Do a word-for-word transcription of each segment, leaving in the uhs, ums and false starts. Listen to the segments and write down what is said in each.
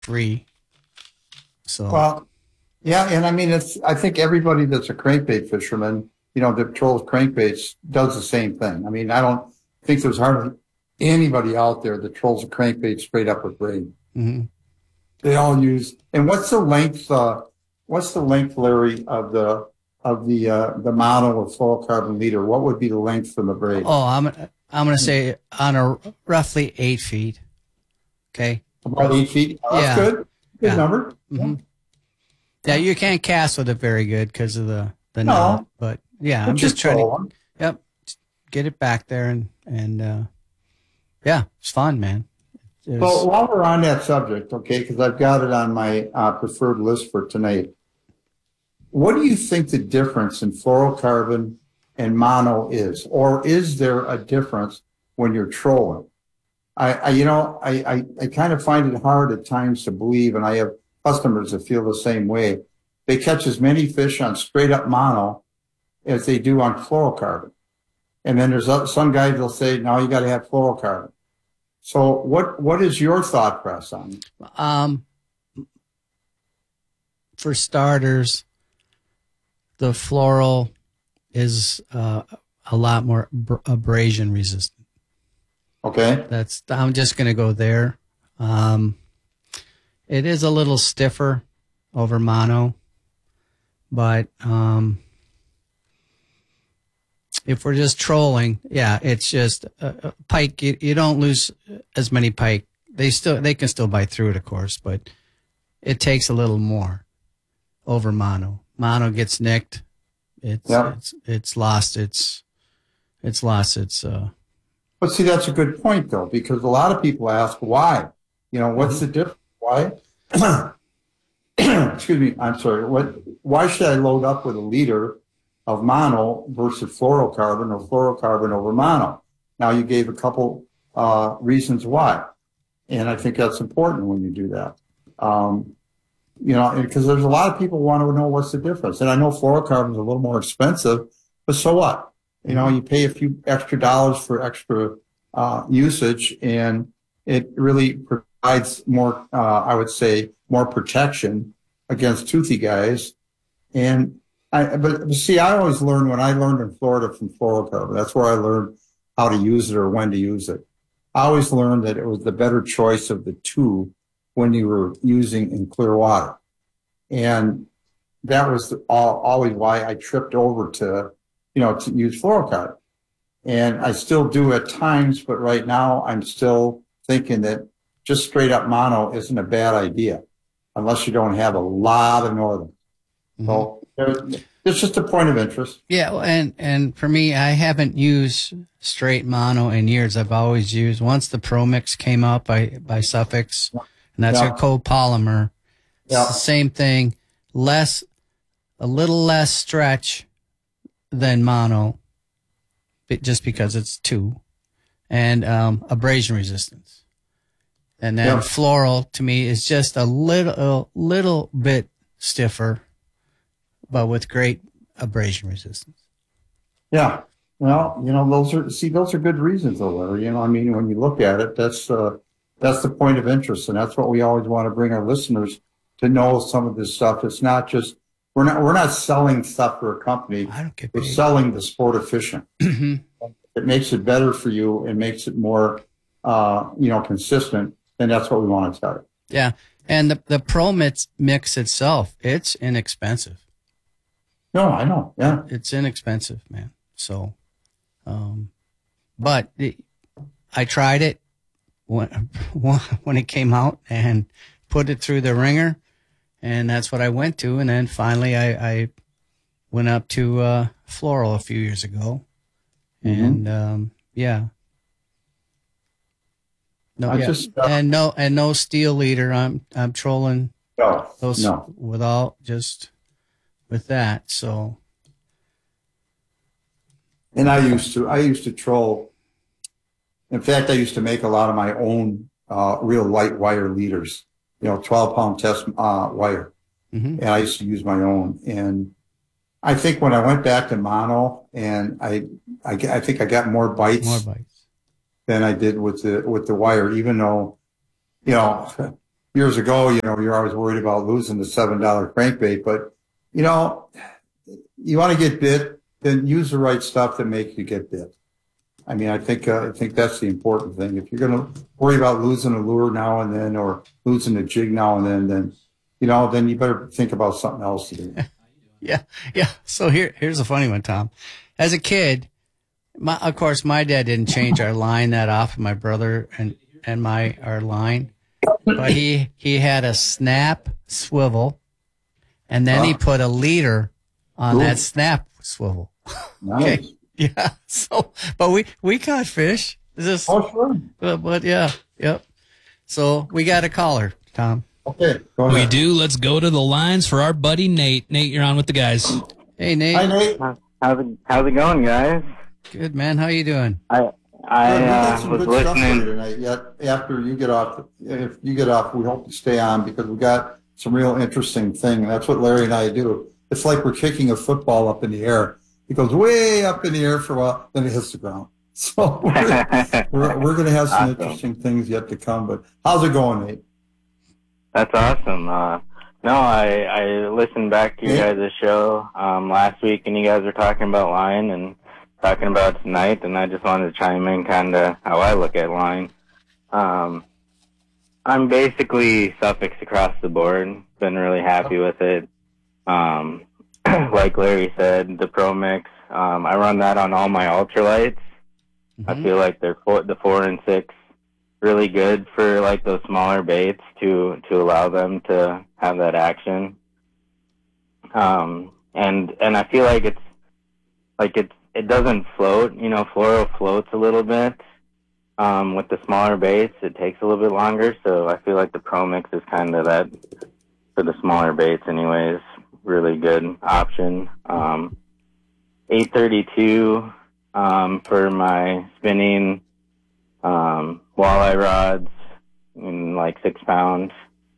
free. So Well, yeah, and I mean, it's. I think everybody that's a crankbait fisherman, you know, that trolls crankbaits does the same thing. I mean, I don't think there's hardly anybody out there that trolls a crankbait straight up with braid. mhm. They all use. And what's the length? Uh, what's the length, Larry, of the of the uh, the model of fluorocarbon leader? What would be the length from the braid? Oh, I'm I'm going to say on a roughly eight feet. Okay. About eight feet. Oh, that's Yeah. good. Good Yeah. number. hmm Yeah, you can't cast with it very good because of the the No. knot. But yeah, I'm But just you trying to. troll 'em. Yep. Get it back there and and uh, yeah, it's fun, man. It was- Well, while we're on that subject, okay, because I've got it on my uh, preferred list for tonight. What do you think the difference in fluorocarbon and mono is, or is there a difference when you're trolling? I, I you know, I, I, I kind of find it hard at times to believe, and I have customers that feel the same way. They catch as many fish on straight up mono as they do on fluorocarbon. And then there's oth- some guys that'll say, no, you got to have fluorocarbon. So what, what is your thought process on it? Um, for starters, the floral is uh, a lot more abr- abrasion resistant. Okay. That's I'm just going to go there. Um, it is a little stiffer over mono, but um, if we're just trolling, yeah, it's just uh, uh, pike. You, you don't lose as many pike. They still they can still bite through it, of course, but it takes a little more over mono. Mono gets nicked. It's Yeah. it's it's lost. It's it's lost. It's uh. But see, that's a good point though, because a lot of people ask why, you know, what's the difference? Why? Excuse me. I'm sorry. What, why should I load up with a liter of mono versus fluorocarbon or fluorocarbon over mono? Now you gave a couple, uh, reasons why. And I think that's important when you do that. Um, you know, because there's a lot of people want to know what's the difference. And I know fluorocarbon is a little more expensive, but so what? You know, you pay a few extra dollars for extra uh, usage, and it really provides more, uh, I would say, more protection against toothy guys. And I, but see, I always learned when I learned in Florida from fluorocarbon. That's where I learned how to use it or when to use it. I always learned that it was the better choice of the two when you were using in clear water, and that was all, always why I tripped over to. You know, to use fluorocarbon. And I still do at times, but right now I'm still thinking that just straight up mono isn't a bad idea unless you don't have a lot of northern. Mhm. So it's just a point of interest. Yeah, well, and and for me, I haven't used straight mono in years. I've always used once the Pro Mix came out by by Suffix, and that's Yeah. a copolymer. It's Yeah. the same thing, less, a little less stretch than mono, but just because it's two, and um, abrasion resistance. And then Yeah. floral to me is just a little little bit stiffer, but with great abrasion resistance. Yeah. Well, you know, those are, see, those are good reasons though, Larry. You know, I mean, when you look at it, that's, uh, that's the point of interest. And that's what we always want to bring our listeners to know some of this stuff. It's not just, we're not, we're not selling stuff for a company. I don't get We're paid. selling the sport of fishing. Mhm. It makes it better for you. It makes it more, uh, you know, consistent. And that's what we want to tell you. Yeah, and the the Pro Mix mix itself, it's inexpensive. No, I know. Yeah. It's inexpensive, man. So, um, but the, I tried it when when it came out and put it through the ringer, and that's what I went to. And then finally, I, I went up to uh, Floral a few years ago, Mhm. and um, yeah. No, I yeah. just, uh, and no, and no steel leader. I'm, I'm trolling No, those no. with all just with that. So, And I used to, I used to troll. In fact, I used to make a lot of my own, uh, real light wire leaders, you know, twelve pound test, uh, wire. mhm. And I used to use my own. And I think when I went back to mono and I, I, I think I got more bites. More bites. Than I did with the with the wire, even though, you know, years ago, you know, you're always worried about losing the seven dollar crankbait, but you know, you want to get bit, then use the right stuff to make you get bit. I mean, I think uh, I think that's the important thing. If you're going to worry about losing a lure now and then, or losing a jig now and then, then you know, then you better think about something else to do. Yeah, yeah. So here, here's a funny one, Tom. As a kid, my, of course, my dad didn't change our line that often. My brother and and my our line, but he he had a snap swivel, and then he put a leader on Ooh. that snap swivel. Nice. Okay. Yeah. So, but we we caught fish. Just, Oh, sure. but, but yeah, yep. So we got a caller, Tom. Okay, go ahead. We do. Let's go to the lines for our buddy Nate. Nate, you're on with the guys. Hey, Nate. Hi, Nate. How's it, how's it going, guys? Good, man. How you doing? I I Good. We got uh, some was good stuff for you listening. tonight. Yet after you get off, if you get off, we hope to stay on because we got some real interesting thing. That's what Larry and I do. It's like we're kicking a football up in the air. It goes way up in the air for a while, then it hits the ground. So we're, we're, we're going to have some Awesome. interesting things yet to come. But how's it going, Nate? That's awesome. Uh, no, I I listened back to you Yeah. guys' show um, last week, and you guys were talking about line and talking about tonight, and I just wanted to chime in kind of how I look at line. Um, I'm basically Suffolk across the board. Been really happy with it. Um, like Larry said, the Pro Mix. Um, I run that on all my ultralights. I Mhm. feel like they're four, the four and six really good for like those smaller baits to to allow them to have that action. Um, and and I feel like it's like it's it doesn't float. You know, fluoro floats a little bit. Um, with the smaller baits, it takes a little bit longer. So I feel like the Pro Mix is kind of that for the smaller baits, anyways. Really good option. Um, eight thirty-two um, for my spinning um, walleye rods in like six pounds,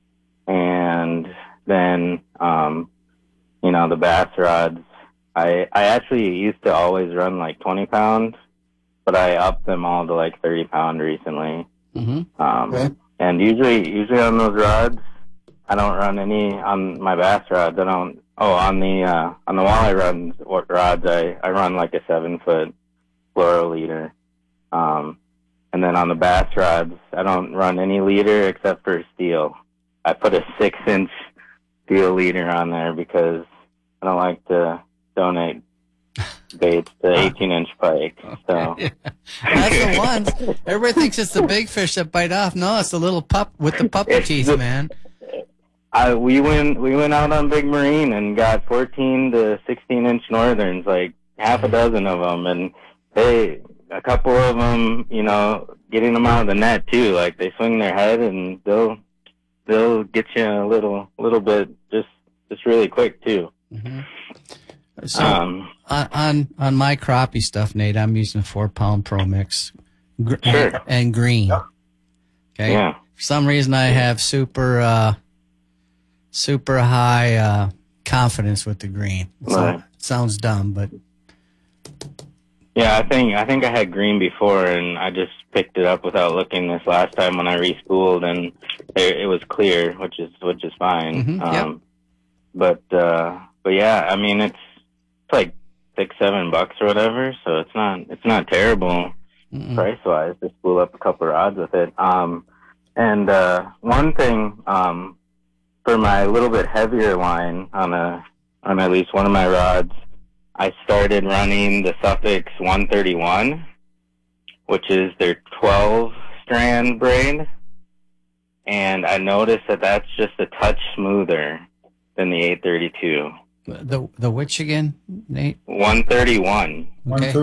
and then um, you know the bass rods. I I actually used to always run like twenty pounds, but I upped them all to like thirty pound recently. Mm-hmm. Um, Okay. And usually, usually on those rods, I don't run any on my bass rods. I don't. Oh, on the uh, on the walleye rods, or rods, I I run like a seven foot fluoro leader. Um, and then on the bass rods, I don't run any leader except for steel. I put a six inch steel leader on there because I don't like to donate baits to eighteen inch pike. So Yeah. That's the ones. Everybody thinks it's the big fish that bite off. No, it's the little pup with the puppy It's teeth, the- man. I we went we went out on Big Marine and got fourteen to sixteen inch northerns, like half a dozen of them, and they a couple of them, you know, getting them out of the net too. Like they swing their head and they'll they'll get you a little little bit just just really quick too. Mm-hmm. So Um, on, on on my crappie stuff, Nate, I'm using a four pound Pro Mix, gr- Sure. and, and green. Yep. Okay. yeah. For some reason, I have super uh, super high uh, confidence with the green. It so- Right. sounds dumb, but Yeah, I think I think I had green before, and I just picked it up without looking this last time when I respooled, and it, it was clear, which is which is fine. Mhm, yep. Um, but uh, but yeah, I mean it's it's like six seven bucks or whatever, so it's not it's not terrible mm-mm. price wise. Just spool up a couple rods with it. Um, and uh, one thing um, for my little bit heavier line on a on at least one of my rods, I started running the Suffolk one thirty-one, which is their twelve strand braid, and I noticed that that's just a touch smoother than the eight thirty-two. the the which again, Nate? one thirty-one. Okay.